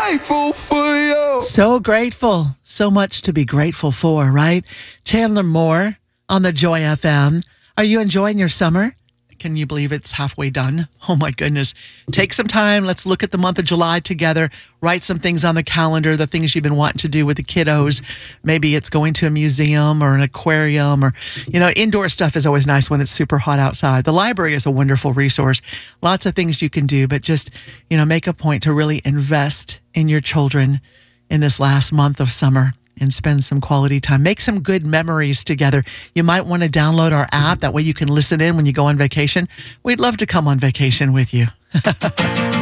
grateful for you. So grateful. So much to be grateful for, right? Chandler Moore on the Joy FM. Are you enjoying your summer? Can you believe it's halfway done? Oh my goodness. Take some time. Let's look at the month of July together. Write some things on the calendar, the things you've been wanting to do with the kiddos. Maybe it's going to a museum or an aquarium or, indoor stuff is always nice when it's super hot outside. The library is a wonderful resource. Lots of things you can do, but just, make a point to really invest in your children in this last month of summer and spend some quality time. Make some good memories together. You might want to download our app. That way you can listen in when you go on vacation. We'd love to come on vacation with you.